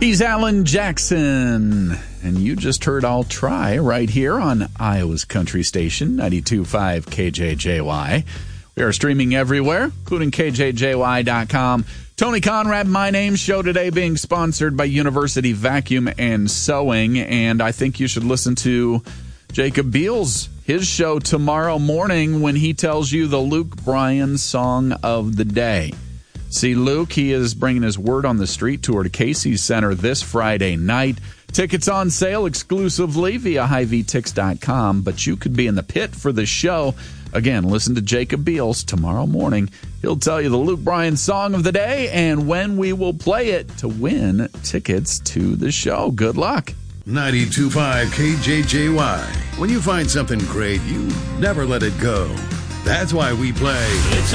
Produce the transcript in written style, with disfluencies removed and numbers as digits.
He's Alan Jackson, and you just heard I'll Try right here on Iowa's Country Station, 92.5 KJJY. We are streaming everywhere, including KJJY.com. Tony Conrad, my name, show today being sponsored by University Vacuum and Sewing, and I think you should listen to Jacob Beals, his show tomorrow morning when he tells you the Luke Bryan song of the day. See Luke, he is bringing his Word on the Street tour to Casey's Center this Friday night. Tickets on sale exclusively via HighVTix.com, but you could be in the pit for the show. Again, listen to Jacob Beals tomorrow morning. He'll tell you the Luke Bryan song of the day and when we will play it to win tickets to the show. Good luck. 92.5 KJJY. When you find something great, you never let it go. That's why we play